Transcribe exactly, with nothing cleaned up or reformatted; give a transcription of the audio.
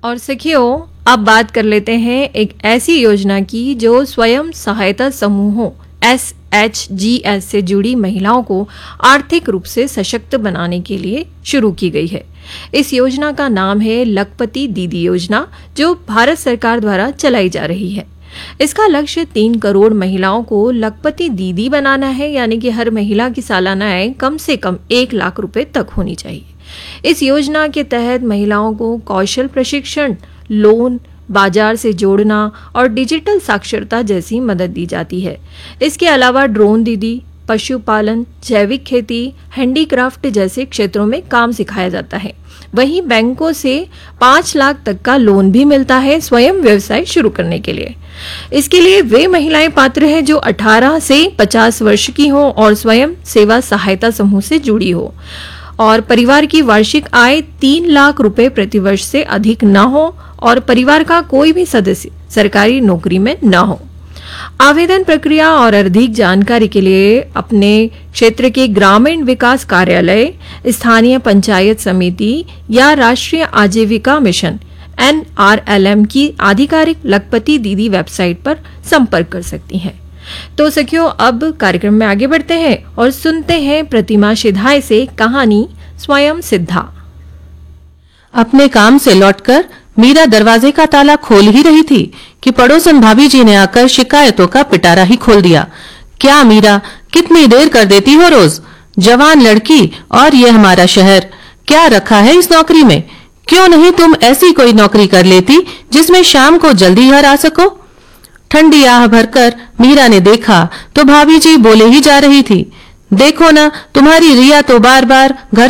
और सखियों, अब बात कर लेते हैं एक ऐसी योजना की जो स्वयं सहायता समूहों एस एच जी एस से जुड़ी महिलाओं को आर्थिक रूप से सशक्त बनाने के लिए शुरू की गई है। इस योजना का नाम है लखपति दीदी योजना, जो भारत सरकार द्वारा चलाई जा रही है। इसका लक्ष्य तीन करोड़ महिलाओं को लखपति दीदी बनाना है, यानी कि हर महिला की सालाना आय कम से कम एक लाख रुपए तक होनी चाहिए। इस योजना के तहत महिलाओं को कौशल प्रशिक्षण, लोन, बाजार से जोड़ना और डिजिटल साक्षरता जैसी मदद दी जाती है। इसके अलावा ड्रोन दीदी, पशुपालन, जैविक खेती, हैंडीक्राफ्ट जैसे क्षेत्रों में काम सिखाया जाता है। वहीं बैंकों से पाँच लाख तक का लोन भी मिलता है स्वयं व्यवसाय शुरू करने के लिए। इसके लिए वे महिलाएं पात्र हैं जो अठारह से पचास वर्ष की हो और स्वयं सेवा सहायता समूह से जुड़ी हो और परिवार की वार्षिक आय तीन लाख रुपए प्रति वर्ष से अधिक न हो और परिवार का कोई भी सदस्य सरकारी नौकरी में न हो। आवेदन प्रक्रिया और अधिक जानकारी के लिए अपने क्षेत्र के ग्रामीण विकास कार्यालय, स्थानीय पंचायत समिति या राष्ट्रीय आजीविका mission N R L M की आधिकारिक लखपति दीदी वेबसाइट पर संपर्क कर सकती हैं। तो सखियों, अब कार्यक्रम में आगे बढ़ते हैं और सुनते हैं प्रतिमा शिधाय से कहानी स्वयं सिद्धा। अपने काम से लौटकर मीरा दरवाजे का ताला खोल ही रही थी कि पड़ोसन भाभी जी ने आकर शिकायतों का पिटारा ही खोल दिया। क्या मीरा, कितनी देर कर देती हो रोज? जवान लड़की और ये हमारा शहर, क्या रखा है इस नौकरी में? क्यों नहीं तुम ऐसी कोई नौकरी कर लेती जिसमें शाम को जल्दी घर आ सको? ठंडी आह भरकर मीरा ने देखा तो भाभी जी बोले ही जा रही थी, देखो ना, तुम्हारी रिया तो बार बार घर